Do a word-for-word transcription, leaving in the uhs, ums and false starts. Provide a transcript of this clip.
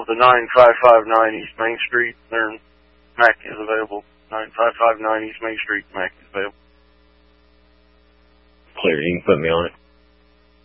the nine five five nine East Main Street. There, Mac is available. nine five five nine East Main Street, Mac is available. Clear, you can put me on it.